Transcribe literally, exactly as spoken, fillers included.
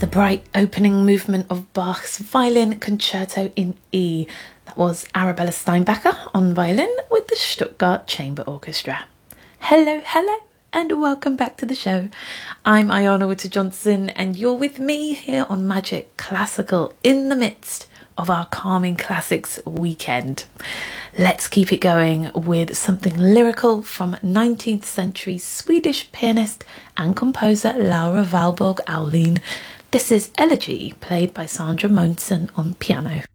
the bright opening movement of Bach's Violin Concerto in E. That was Arabella Steinbacher on violin with the Stuttgart Chamber Orchestra. Hello, hello, and welcome back to the show. I'm Iona Witter-Johnson, and you're with me here on Magic Classical in the midst of our Calming Classics weekend. Let's keep it going with something lyrical from nineteenth century Swedish pianist and composer Laura Valborg Aulin. This is Elegy, played by Sandra Monsen on piano.